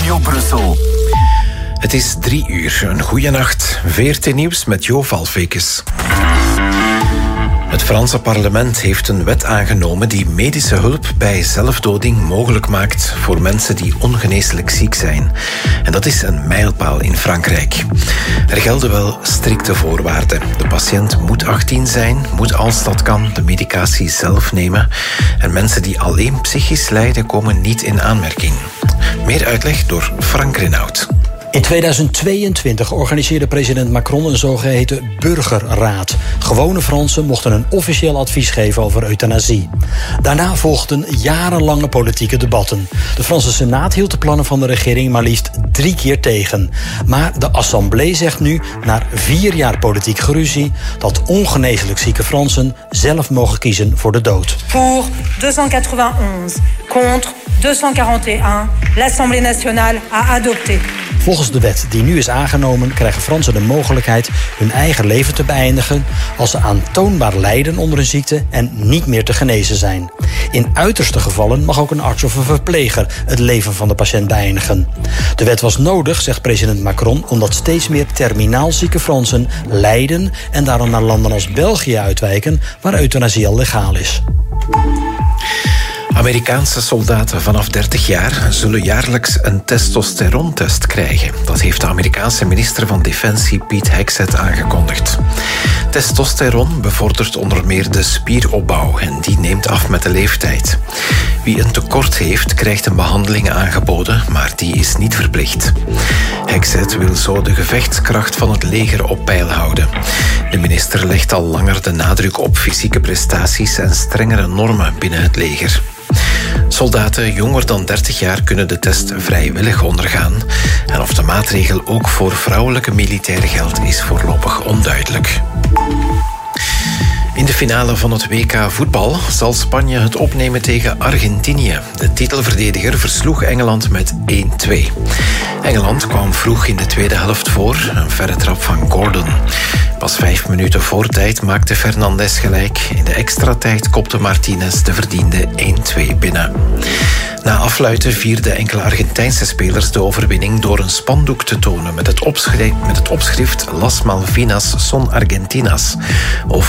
Radio Brussel. Het is 3 uur. Een goeie nacht. VRT Nieuws met Jo Valvekes. Het Franse parlement heeft een wet aangenomen die medische hulp bij zelfdoding mogelijk maakt voor mensen die ongeneeslijk ziek zijn. En dat is een mijlpaal in Frankrijk. Er gelden wel strikte voorwaarden. De patiënt moet 18 zijn, moet als dat kan de medicatie zelf nemen. En mensen die alleen psychisch lijden komen niet in aanmerking. Meer uitleg door Frank Renaud. In 2022 organiseerde president Macron een zogeheten burgerraad. Gewone Fransen mochten een officieel advies geven over euthanasie. Daarna volgden jarenlange politieke debatten. De Franse Senaat hield de plannen van de regering maar liefst 3 keer tegen. Maar de Assemblée zegt nu, na 4 jaar politiek geruzie, dat ongeneeslijk zieke Fransen zelf mogen kiezen voor de dood. Pour 291, contre 241, l'Assemblée nationale a adopté. Volgens de wet die nu is aangenomen krijgen Fransen de mogelijkheid hun eigen leven te beëindigen als ze aantoonbaar lijden onder een ziekte en niet meer te genezen zijn. In uiterste gevallen mag ook een arts of een verpleger het leven van de patiënt beëindigen. De wet was nodig, zegt president Macron, omdat steeds meer terminaal zieke Fransen lijden en daarom naar landen als België uitwijken, waar euthanasie al legaal is. Amerikaanse soldaten vanaf 30 jaar zullen jaarlijks een testosterontest krijgen. Dat heeft de Amerikaanse minister van Defensie Pete Hegseth aangekondigd. Testosteron bevordert onder meer de spieropbouw en die neemt af met de leeftijd. Wie een tekort heeft, krijgt een behandeling aangeboden, maar die is niet verplicht. Hegseth wil zo de gevechtskracht van het leger op peil houden. De minister legt al langer de nadruk op fysieke prestaties en strengere normen binnen het leger. Soldaten jonger dan 30 jaar kunnen de test vrijwillig ondergaan. En of de maatregel ook voor vrouwelijke militairen geldt, is voorlopig onduidelijk. In de finale van het WK voetbal zal Spanje het opnemen tegen Argentinië. De titelverdediger versloeg Engeland met 1-2. Engeland kwam vroeg in de tweede helft voor, een verre trap van Gordon. Pas 5 minuten voor tijd maakte Fernandes gelijk. In de extra tijd kopte Martinez de verdiende 1-2 binnen. Na afluiten vierden enkele Argentijnse spelers de overwinning door een spandoek te tonen met het opschrift Las Malvinas son Argentinas.